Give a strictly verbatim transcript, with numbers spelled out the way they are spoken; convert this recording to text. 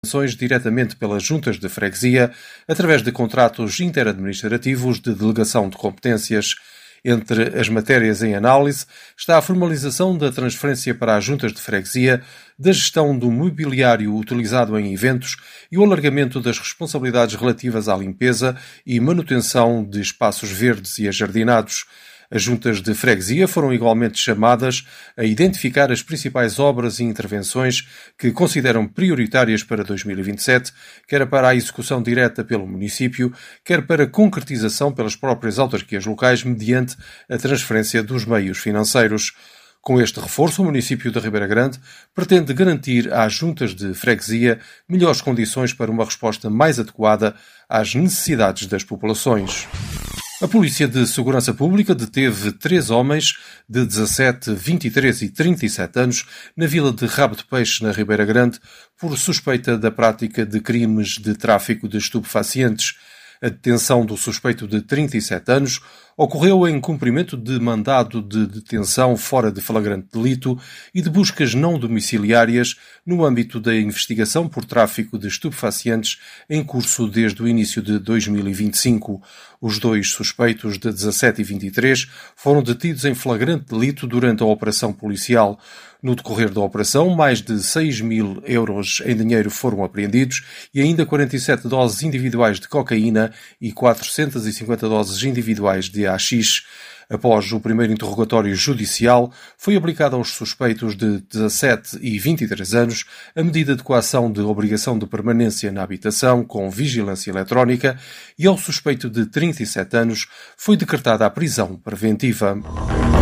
intervenções diretamente pelas juntas de freguesia, através de contratos interadministrativos de delegação de competências. Entre as matérias em análise está a formalização da transferência para as juntas de freguesia da gestão do mobiliário utilizado em eventos e o alargamento das responsabilidades relativas à limpeza e manutenção de espaços verdes e ajardinados. As juntas de freguesia foram igualmente chamadas a identificar as principais obras e intervenções que consideram prioritárias para dois mil e vinte e sete, quer para a execução direta pelo município, quer para a concretização pelas próprias autarquias locais mediante a transferência dos meios financeiros. Com este reforço, o município de Ribeira Grande pretende garantir às juntas de freguesia melhores condições para uma resposta mais adequada às necessidades das populações. A Polícia de Segurança Pública deteve três homens de dezassete, vinte e três e trinta e sete anos na vila de Rabo de Peixe, na Ribeira Grande, por suspeita da prática de crimes de tráfico de estupefacientes. A detenção do suspeito de trinta e sete anos ocorreu em cumprimento de mandado de detenção fora de flagrante delito e de buscas não domiciliárias no âmbito da investigação por tráfico de estupefacientes em curso desde o início de dois mil e vinte e cinco. Os dois suspeitos de dezassete e vinte e três foram detidos em flagrante delito durante a operação policial. No decorrer da operação, mais de seis mil euros em dinheiro foram apreendidos e ainda quarenta e sete doses individuais de cocaína e quatrocentas e cinquenta doses individuais de haxixe. Após o primeiro interrogatório judicial, foi aplicada aos suspeitos de dezassete e vinte e três anos a medida de coação de obrigação de permanência na habitação com vigilância eletrónica e ao suspeito de trinta e sete anos foi decretada a prisão preventiva.